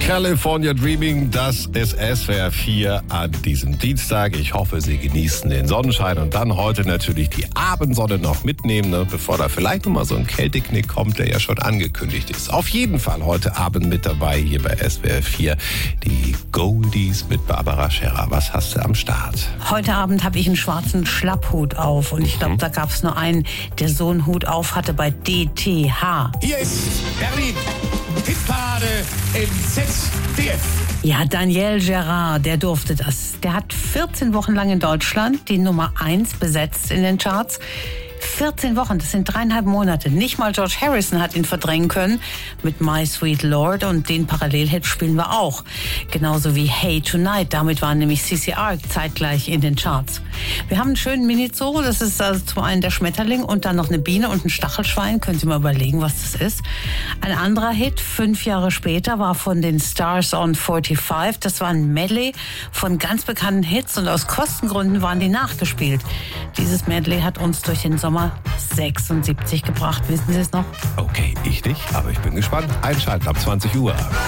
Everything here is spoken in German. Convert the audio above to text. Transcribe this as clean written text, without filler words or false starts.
California Dreaming, das ist SWR 4 an diesem Dienstag. Ich hoffe, Sie genießen den Sonnenschein und dann heute natürlich die Abendsonne noch mitnehmen, ne, bevor da vielleicht nochmal so ein Kälteknick kommt, der ja schon angekündigt ist. Auf jeden Fall heute Abend mit dabei hier bei SWR 4 die Goldies mit Barbara Scherer. Was hast du am Start? Heute Abend habe ich einen schwarzen Schlapphut auf und ich glaube, da gab es nur einen, der so einen Hut auf hatte bei DTH. Hier ist Berlin. Hitparade im ZDF. Ja, Daniel Gerard, der durfte das. Der hat 14 Wochen lang in Deutschland die Nummer 1 besetzt in den Charts. 14 Wochen, das sind 3,5 Monate. Nicht mal George Harrison hat ihn verdrängen können mit My Sweet Lord und den Parallelhit spielen wir auch. Genauso wie Hey Tonight, damit waren nämlich CCR zeitgleich in den Charts. Wir haben einen schönen Mini-Zoo, das ist also zum einen der Schmetterling und dann noch eine Biene und ein Stachelschwein. Können Sie mal überlegen, was das ist. Ein anderer Hit, 5 Jahre später, war von den Stars on 45. Das war ein Medley von ganz bekannten Hits und aus Kostengründen waren die nachgespielt. Dieses Medley hat uns durch den Sommer 76 gebracht. Wissen Sie es noch? Okay, ich nicht, aber ich bin gespannt. Einschalten ab 20 Uhr.